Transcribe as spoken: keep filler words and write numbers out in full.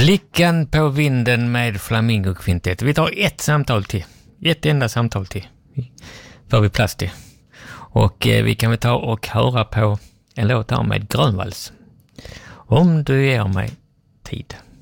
Flickan på vinden med Flamingo-kvintett. Vi tar ett samtal till. Ett enda samtal till. Får vi plats till. Och eh, vi kan väl ta och höra på en låt här med Grönvalls. Om du ger mig tid.